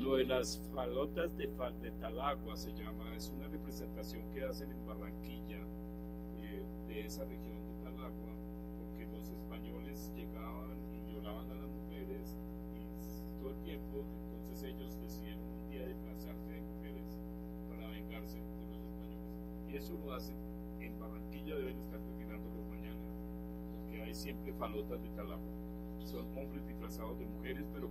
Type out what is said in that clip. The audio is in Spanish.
Lo de las falotas de Talagua se llama, es una representación que hacen en Barranquilla, de esa región de Talagua, porque los españoles llegaban y violaban a las mujeres y todo el tiempo, entonces ellos deciden un día disfrazarse de mujeres para vengarse de los españoles. Y eso lo hacen en Barranquilla, deben estar retirándolo mañana, porque hay siempre falotas de Talagua. Son hombres disfrazados de mujeres, pero